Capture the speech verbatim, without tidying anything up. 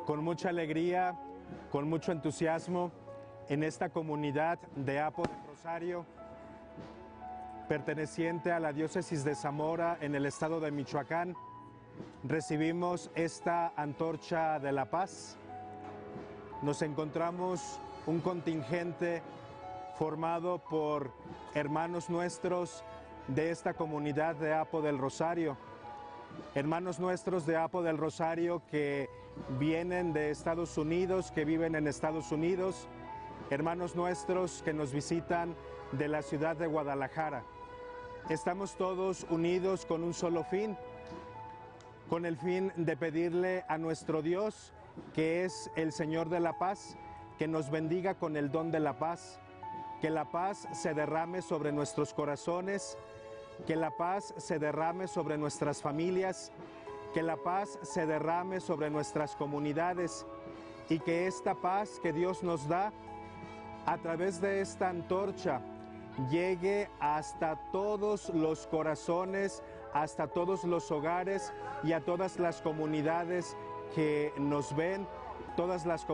con mucha alegría, con mucho entusiasmo, en esta comunidad de Apo del Rosario, perteneciente a la diócesis de Zamora en el estado de Michoacán, recibimos esta antorcha de la paz. Nos encontramos un contingente formado por hermanos nuestros de esta comunidad de Apo del Rosario, hermanos nuestros de Apo del Rosario que vienen de Estados Unidos, que viven en Estados Unidos, hermanos nuestros que nos visitan de la ciudad de Guadalajara. Estamos todos unidos con un solo fin, con el fin de pedirle a nuestro Dios, que es el Señor de la paz, que nos bendiga con el don de la paz, que la paz se derrame sobre nuestros corazones, que la paz se derrame sobre nuestras familias, que la paz se derrame sobre nuestras comunidades y que esta paz que Dios nos da a través de esta antorcha llegue hasta todos los corazones, hasta todos los hogares y a todas las comunidades que nos ven, todas las comunidades